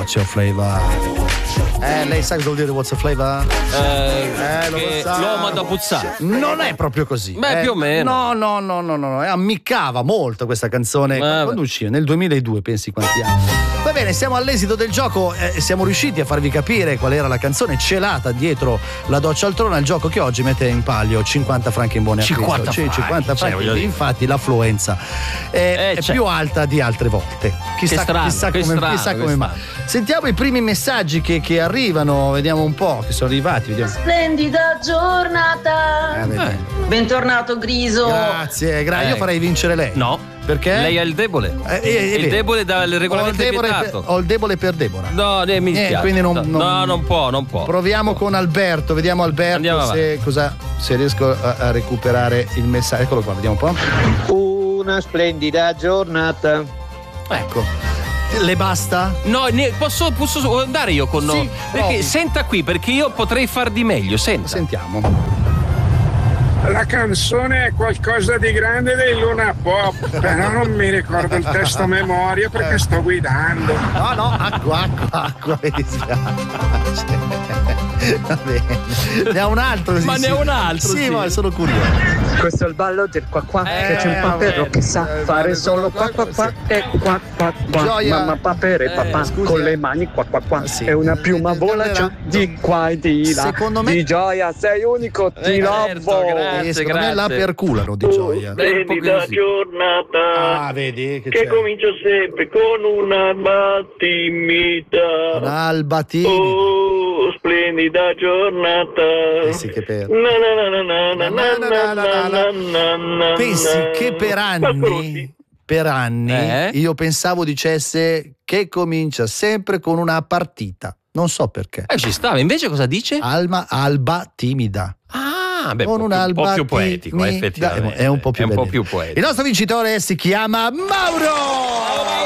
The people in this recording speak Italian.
What's your flavor? Lei sa cosa vuol dire what's your flavor? Lo so. L'uomo da puzzare. Non è proprio così. Beh, più o meno. No. Ammiccava molto questa canzone. Quando uscì? Nel 2002, pensi quanti anni. Va bene, siamo all'esito del gioco. Siamo riusciti a farvi capire qual era la canzone celata dietro la doccia al trono. Il gioco che oggi mette in palio 50 franchi in buone acquisto. 50 franchi. Infatti l'affluenza è più alta di altre volte. Chissà come mai. Sentiamo i primi messaggi che arrivano, vediamo un po', che sono arrivati. Vediamo. Splendida giornata. Bentornato Griso. Grazie. Io farei vincere lei. No. Perché? Lei è il debole. Il debole dal regolamento vietato. Ho il debole per Deborah. No, mi dispiace. Quindi non può. Proviamo con Alberto, vediamo Alberto se riesco a recuperare il messaggio. Eccolo qua, vediamo un po'. Una splendida giornata. Ecco. Le basta? No, posso andare io con sì, perché senta qui, perché io potrei far di meglio. Sentiamo. La canzone è qualcosa di grande dei Luna Pop, però non mi ricordo il testo a memoria perché sto guidando. No, acqua, mi dispiace. Va bene. Ne ha un altro. Ma ne ha un altro. Sì, ma sono curioso. Questo è il ballo del qua che c'è un papero che sa fare solo qua e qua. Gioia. Mamma papere papà con le mani qua. Sì. E una piuma vola già di qua e di là. Secondo me di Gioia sei unico, ti lovo. Secondo me la perculano di Gioia. Splendida giornata. Vedi che comincia sempre con un'alba timida. Un'alba timida. Oh, splendida giornata. Pensi che per anni io pensavo dicesse che comincia sempre con una partita. Non so perché. Ci stava, invece cosa dice? Alba timida. Con un po' più poetico, effettivamente. È un po' più poetico. Il nostro vincitore si chiama Mauro!